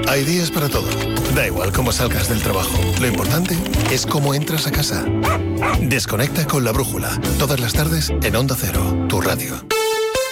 Hay días para todo. Da igual cómo salgas del trabajo. Lo importante es cómo entras a casa. Desconecta con La Brújula. Todas las tardes en Onda Cero, tu radio.